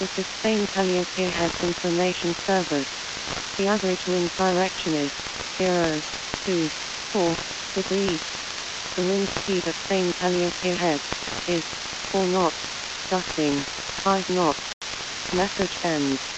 This is Spain Calliope Heads Information Service. The average wind direction is 0, 2, 4 degrees. The wind speed at Spain Calliope Heads is 4 knots, gusting 5 knots. Message ends.